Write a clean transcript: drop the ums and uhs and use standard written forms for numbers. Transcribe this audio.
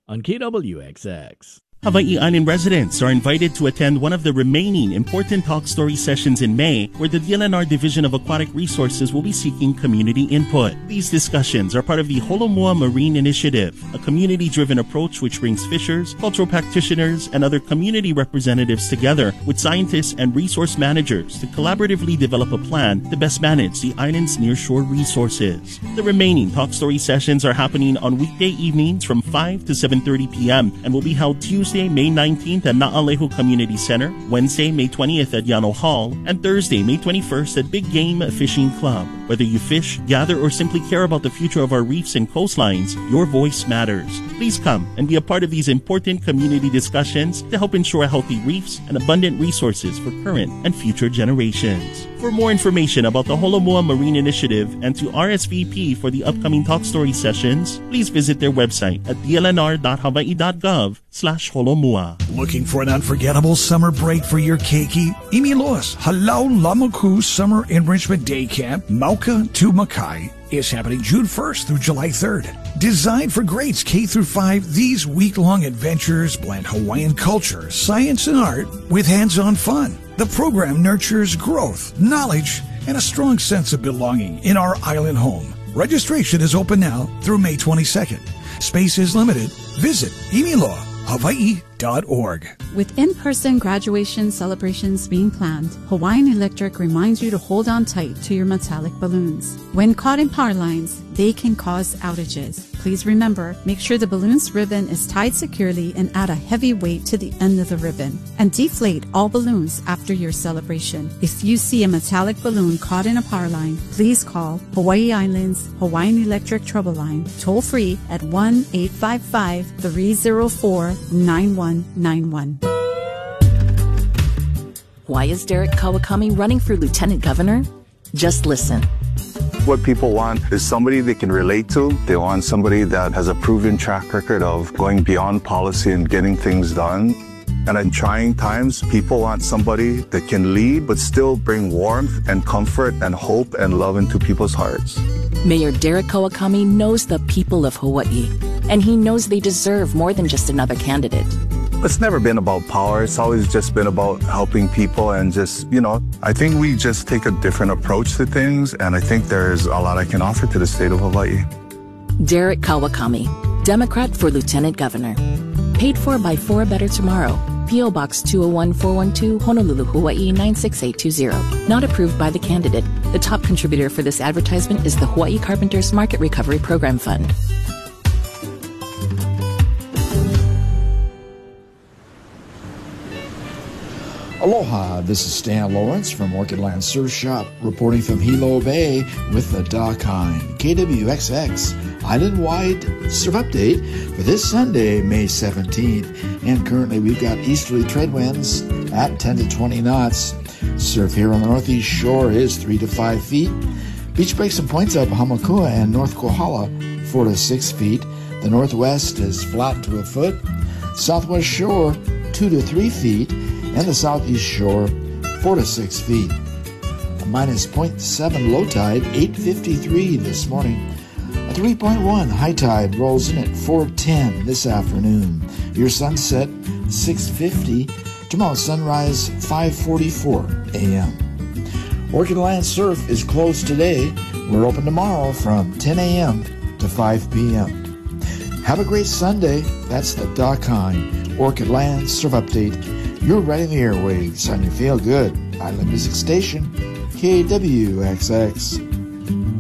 on KWXX. Hawaii Island residents are invited to attend one of the remaining important talk story sessions in May, where the DLNR Division of Aquatic Resources will be seeking community input. These discussions are part of the Holomua Marine Initiative, a community-driven approach which brings fishers, cultural practitioners, and other community representatives together with scientists and resource managers to collaboratively develop a plan to best manage the island's nearshore resources. The remaining talk story sessions are happening on weekday evenings from 5 to 7:30 p.m. and will be held Tuesday, May 19th at Na'alehu Community Center, Wednesday, May 20th at Yano Hall, and Thursday, May 21st at Big Game Fishing Club. Whether you fish, gather, or simply care about the future of our reefs and coastlines, your voice matters. Please come and be a part of these important community discussions to help ensure healthy reefs and abundant resources for current and future generations. For more information about the Holomua Marine Initiative and to RSVP for the upcoming talk story sessions, please visit their website at dlnr.hawaii.gov/holomua. Looking for an unforgettable summer break for your keiki? Imiloa's Halau Lamaku Summer Enrichment Day Camp, Mauka to Makai, is happening June 1st through July 3rd. Designed for grades K through 5, these week-long adventures blend Hawaiian culture, science, and art with hands-on fun. The program nurtures growth, knowledge, and a strong sense of belonging in our island home. Registration is open now through May 22nd. Space is limited. Visit imiloahawaii.org. With in-person graduation celebrations being planned, Hawaiian Electric reminds you to hold on tight to your metallic balloons. When caught in power lines, they can cause outages. Please remember, make sure the balloon's ribbon is tied securely and add a heavy weight to the end of the ribbon. And deflate all balloons after your celebration. If you see a metallic balloon caught in a power line, please call Hawaii Island's Hawaiian Electric Trouble Line, toll free at 1-855-304-9191. Why is Derek Kawakami running for lieutenant governor? Just listen. What people want is somebody they can relate to. They want somebody that has a proven track record of going beyond policy and getting things done. And in trying times, people want somebody that can lead but still bring warmth and comfort and hope and love into people's hearts. Mayor Derek Kawakami knows the people of Hawaii, and he knows they deserve more than just another candidate. It's never been about power. It's always just been about helping people and just, I think we just take a different approach to things, and I think there's a lot I can offer to the state of Hawaii. Derek Kawakami, Democrat for Lieutenant Governor. Paid for by For a Better Tomorrow. P.O. Box 201-412, Honolulu, Hawaii 96820. Not approved by the candidate. The top contributor for this advertisement is the Hawaii Carpenters Market Recovery Program Fund. Aloha, this is Stan Lawrence from Orchid Land Surf Shop, reporting from Hilo Bay with the Dakine KWXX Island-wide Surf Update for this Sunday, May 17th. And currently we've got easterly trade winds at 10 to 20 knots. Surf here on the northeast shore is 3 to 5 feet. Beach breaks and points up Hamakua and North Kohala 4 to 6 feet. The northwest is flat to a foot. Southwest shore 2 to 3 feet. And the southeast shore, 4 to 6 feet. A minus 0.7 low tide, 8:53 this morning. A 3.1 high tide rolls in at 4:10 this afternoon. Your sunset, 6:50. Tomorrow's sunrise, 5:44 a.m. Orchid Land Surf is closed today. We're open tomorrow from 10 a.m. to 5 p.m. Have a great Sunday. That's the Dakine Orchid Land Surf Update. You're riding the airwaves on your Feel Good Island Music Station, KWXX.